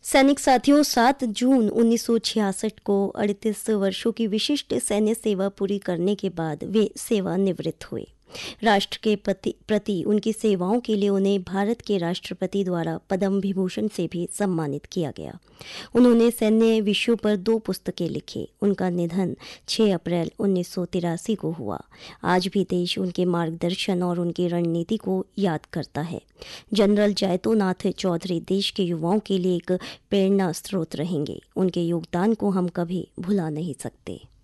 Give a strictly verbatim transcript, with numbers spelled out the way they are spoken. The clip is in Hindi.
सैनिक साथियों, सात जून उन्नीस सौ छियासठ को अड़तीस वर्षों की विशिष्ट सैन्य सेवा पूरी करने के बाद वे सेवानिवृत्त हुए। राष्ट्र के प्रति प्रति उनकी सेवाओं के लिए उन्हें भारत के राष्ट्रपति द्वारा पद्म विभूषण से भी सम्मानित किया गया। उन्होंने सैन्य विषयों पर दो पुस्तकें लिखी। उनका निधन छह अप्रैल उन्नीस सौ तिरासी को हुआ। आज भी देश उनके मार्गदर्शन और उनकी रणनीति को याद करता है। जनरल जयतो नाथ चौधरी देश के युवाओं के लिए एक प्रेरणा स्रोत रहेंगे। उनके योगदान को हम कभी भुला नहीं सकते।